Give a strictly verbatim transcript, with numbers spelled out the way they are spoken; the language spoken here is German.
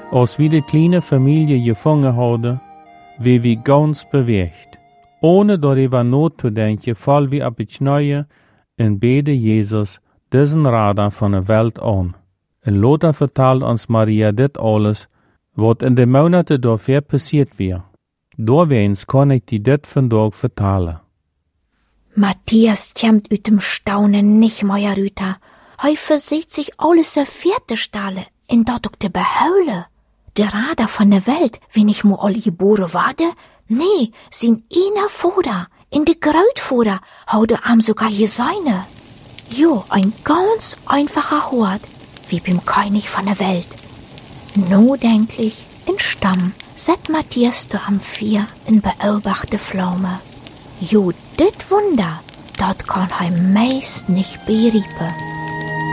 Als wir die kleine Familie gefangen hadden, wie wir ganz bewegt. Ohne darüber nachzudenken, fallen wir auf die Knie und beten Jesus, diesen Retter von der Welt an. Und Lothar vertelt uns Maria dit alles, was in den Monaten davor passiert wäre. Doorweens kann ich dir dit vandaag vertellen. Matthias kommt uit dem Staunen nicht mehr rüter. Hij versieht sich alles so Pferdestalle, in dort auch de Behaule. Der Radar von der Welt, wenn ich mo all geboren werde? Nee, sin einer Fuder, in de Grautfuder, haude am sogar Jesäune. Jo, ein ganz einfacher Hort, wie beim König von der Welt. Nodenklich, in Stamm, set Matthias du am Vier in beobachte Pflaume. Jo, dit Wunder, dort kann hij meist nicht beriepen.